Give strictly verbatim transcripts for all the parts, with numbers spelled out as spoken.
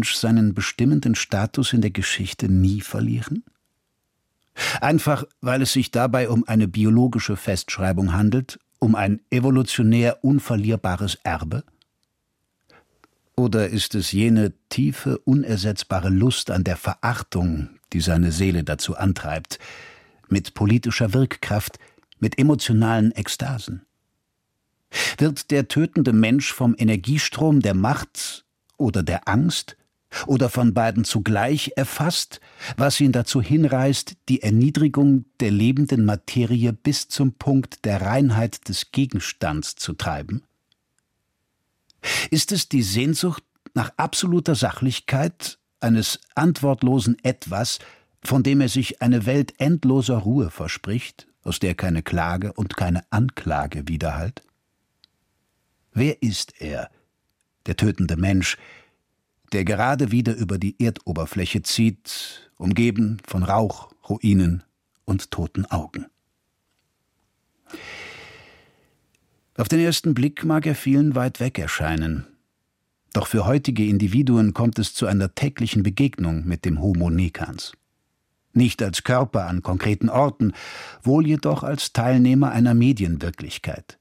Mensch seinen bestimmenden Status in der Geschichte nie verlieren? Einfach, weil es sich dabei um eine biologische Festschreibung handelt, um ein evolutionär unverlierbares Erbe? Oder ist es jene tiefe, unersetzbare Lust an der Verachtung, die seine Seele dazu antreibt, mit politischer Wirkkraft, mit emotionalen Ekstasen? Wird der tötende Mensch vom Energiestrom der Macht oder der Angst oder von beiden zugleich erfasst, was ihn dazu hinreißt, die Erniedrigung der lebenden Materie bis zum Punkt der Reinheit des Gegenstands zu treiben? Ist es die Sehnsucht nach absoluter Sachlichkeit eines antwortlosen Etwas, von dem er sich eine Welt endloser Ruhe verspricht, aus der keine Klage und keine Anklage widerhallt? Wer ist er, der tötende Mensch, der gerade wieder über die Erdoberfläche zieht, umgeben von Rauch, Ruinen und toten Augen? Auf den ersten Blick mag er vielen weit weg erscheinen. Doch für heutige Individuen kommt es zu einer täglichen Begegnung mit dem Homo necans. Nicht als Körper an konkreten Orten, wohl jedoch als Teilnehmer einer Medienwirklichkeit.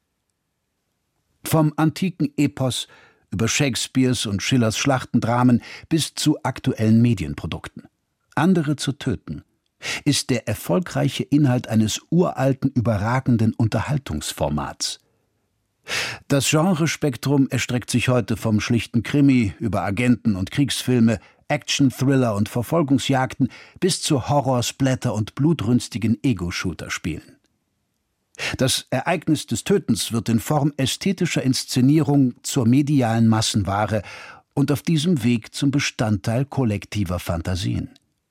Vom antiken Epos über Shakespeares und Schillers Schlachtendramen bis zu aktuellen Medienprodukten. Andere zu töten ist der erfolgreiche Inhalt eines uralten, überragenden Unterhaltungsformats. Das Genrespektrum erstreckt sich heute vom schlichten Krimi über Agenten- und Kriegsfilme, Action-Thriller und Verfolgungsjagden bis zu Horror-, Splatter- und blutrünstigen Ego-Shooter-Spielen. Das Ereignis des Tötens wird in Form ästhetischer Inszenierung zur medialen Massenware und auf diesem Weg zum Bestandteil kollektiver Fantasien.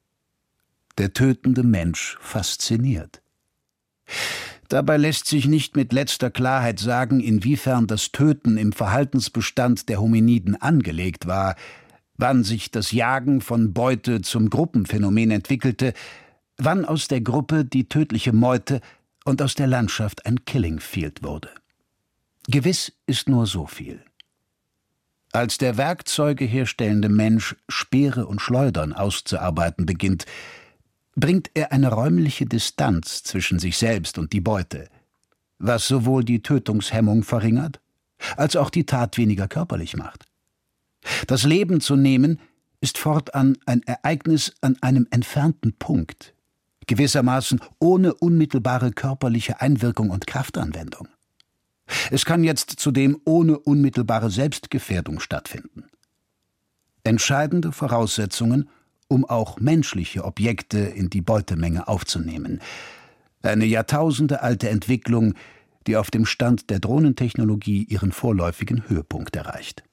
Der tötende Mensch fasziniert. Dabei lässt sich nicht mit letzter Klarheit sagen, inwiefern das Töten im Verhaltensbestand der Hominiden angelegt war, wann sich das Jagen von Beute zum Gruppenphänomen entwickelte, wann aus der Gruppe die tödliche Meute und aus der Landschaft ein Killing Field wurde. Gewiss ist nur so viel. Als der Werkzeuge herstellende Mensch Speere und Schleudern auszuarbeiten beginnt, bringt er eine räumliche Distanz zwischen sich selbst und die Beute, was sowohl die Tötungshemmung verringert, als auch die Tat weniger körperlich macht. Das Leben zu nehmen ist fortan ein Ereignis an einem entfernten Punkt, gewissermaßen ohne unmittelbare körperliche Einwirkung und Kraftanwendung. Es kann jetzt zudem ohne unmittelbare Selbstgefährdung stattfinden. Entscheidende Voraussetzungen, um auch menschliche Objekte in die Beutemenge aufzunehmen. Eine jahrtausendealte Entwicklung, die auf dem Stand der Drohnentechnologie ihren vorläufigen Höhepunkt erreicht.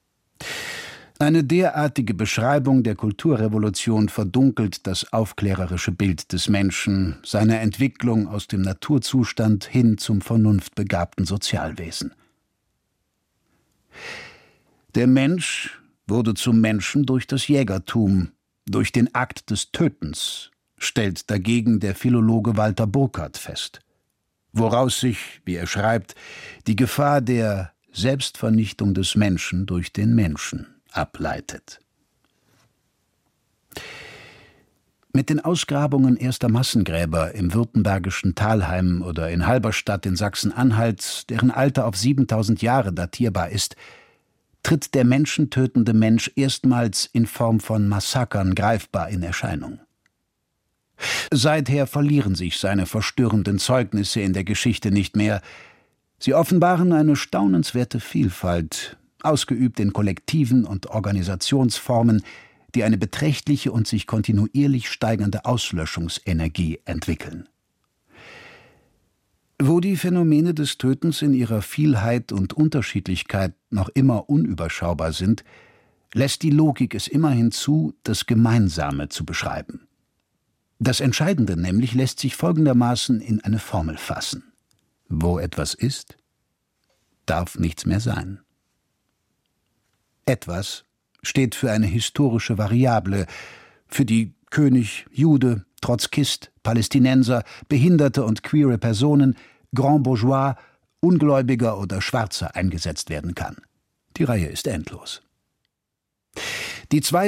Eine derartige Beschreibung der Kulturrevolution verdunkelt das aufklärerische Bild des Menschen, seiner Entwicklung aus dem Naturzustand hin zum vernunftbegabten Sozialwesen. Der Mensch wurde zum Menschen durch das Jägertum, durch den Akt des Tötens, stellt dagegen der Philologe Walter Burkert fest, woraus sich, wie er schreibt, die Gefahr der Selbstvernichtung des Menschen durch den Menschen ableitet. Mit den Ausgrabungen erster Massengräber im württembergischen Thalheim oder in Halberstadt in Sachsen-Anhalt, deren Alter auf siebentausend Jahre datierbar ist, tritt der menschentötende Mensch erstmals in Form von Massakern greifbar in Erscheinung. Seither verlieren sich seine verstörenden Zeugnisse in der Geschichte nicht mehr. Sie offenbaren eine staunenswerte Vielfalt, ausgeübt in Kollektiven und Organisationsformen, die eine beträchtliche und sich kontinuierlich steigernde Auslöschungsenergie entwickeln. Wo die Phänomene des Tötens in ihrer Vielheit und Unterschiedlichkeit noch immer unüberschaubar sind, lässt die Logik es immerhin zu, das Gemeinsame zu beschreiben. Das Entscheidende nämlich lässt sich folgendermaßen in eine Formel fassen: Wo etwas ist, darf nichts mehr sein. Etwas steht für eine historische Variable, für die König, Jude, Trotzkist, Palästinenser, behinderte und queere Personen, Grand Bourgeois, Ungläubiger oder Schwarzer eingesetzt werden kann. Die Reihe ist endlos. Die zwei